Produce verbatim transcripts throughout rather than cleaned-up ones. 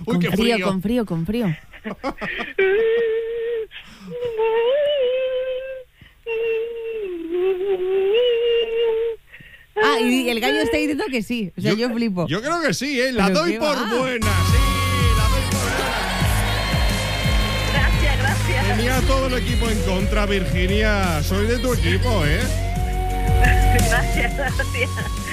Uy, con qué frío, frío. con frío, con frío. Ah, y el gallo está diciendo que sí. O sea, yo, yo flipo. Yo creo que sí, ¿eh? La doy por va? buena, sí, la doy por buena. Gracias, gracias. Tenía todo el equipo en contra, Virginia. Soy de tu equipo, ¿eh? Gracias, gracias.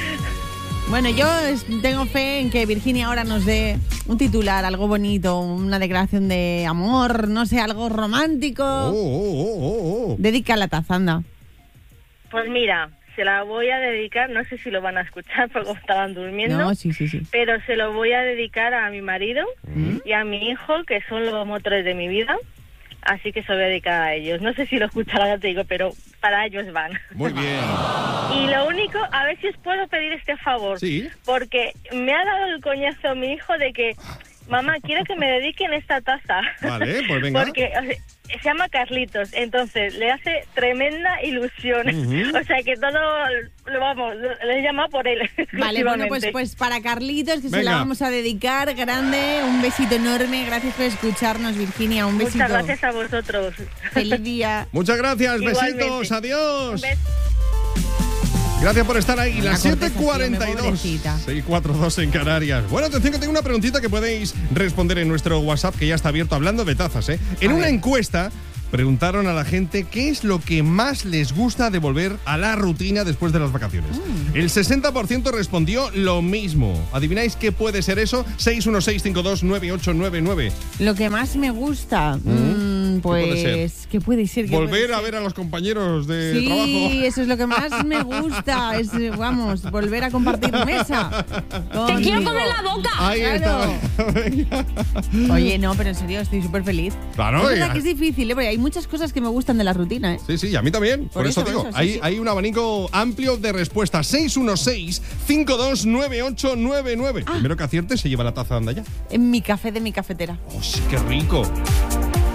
Bueno, yo tengo fe en que Virginia ahora nos dé un titular, algo bonito, una declaración de amor, no sé, algo romántico. Oh, oh, oh, oh. Dedica la taza, anda. Pues mira, se la voy a dedicar, no sé si lo van a escuchar porque estaban durmiendo. No, sí, sí, sí. Pero se lo voy a dedicar a mi marido ¿Mm? y a mi hijo, que son los motores de mi vida. Así que se lo voy a dedicar a ellos. No sé si lo escucharán, ya te digo, pero para ellos van. Muy bien. Y lo único, a ver si os puedo pedir este favor. Sí. Porque me ha dado el coñazo mi hijo de que, mamá, quiero que me dediquen esta taza. Vale, pues venga. Porque o sea, se llama Carlitos, entonces le hace tremenda ilusión. Uh-huh. O sea que todo, lo vamos, le he llamado por él. Vale, bueno, pues, pues para Carlitos, que Venga. se la vamos a dedicar, grande, un besito enorme. Gracias por escucharnos, Virginia, un besito. Muchas gracias a vosotros. Feliz día. Muchas gracias, Igualmente. besitos, adiós. Un beso. Gracias por estar ahí. Una Las siete cortesía, cuarenta y dos. pobrecita. seis cuatro dos en Canarias. Bueno, atención que tengo una preguntita que podéis responder en nuestro WhatsApp, que ya está abierto, hablando de tazas, ¿eh? En A una ver. encuesta preguntaron a la gente qué es lo que más les gusta de volver a la rutina después de las vacaciones. Mm. El sesenta por ciento respondió lo mismo. ¿Adivináis qué puede ser eso? seis uno seis cinco dos nueve ocho nueve nueve. Lo que más me gusta, mm, pues, puede ser? ¿qué puede ser? ¿Qué Volver puede a ser? ver a los compañeros de Sí, trabajo. eso es lo que más me gusta. Es, vamos, volver a compartir mesa. ¡Te quiero comer la boca! Ahí Claro. está. Venga. Oye, no, pero en serio, estoy súper feliz. Claro, Es verdad ya. que es difícil, ¿eh? Porque hay muchas cosas que me gustan de la rutina, ¿eh? Sí, sí, y a mí también. Por, Por eso, eso, digo, por eso, sí, hay, sí. hay un abanico amplio de respuestas. seis uno seis cinco dos nueve ocho nueve nueve. Ah. Primero que acierte se lleva la taza de anda ya. En mi café de mi cafetera. ¡Oh, sí, qué rico!